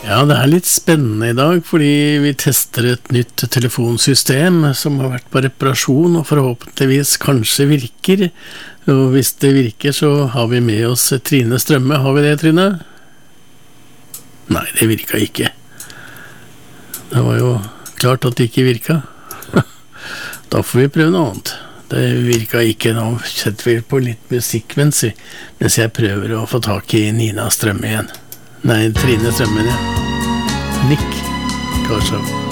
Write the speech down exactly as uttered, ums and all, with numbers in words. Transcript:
Ja, det er litt spennende i dag, fordi vi tester et nytt telefonsystem som har vært på reparasjon, og forhåpentligvis kanskje virker. Og hvis det virker, så har vi med oss Trine Strømme. Har vi det, Trine? Nei, det virka ikke. Det var jo klart at det ikke virka. Da får vi prøve noe annet. Det virka ikke. Nå setter vi på litt musikk mens, mens jeg prøver å få tak i Nina Strømme igjen. Nei, Trine Strømme igjen. Nick, kanskje.